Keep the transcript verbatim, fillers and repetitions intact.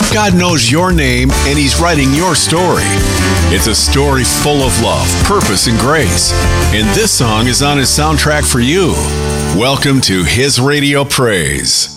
God knows your name and He's writing your story. It's a story full of love, purpose, and grace. And this song is on His soundtrack for you. Welcome to His Radio Praise.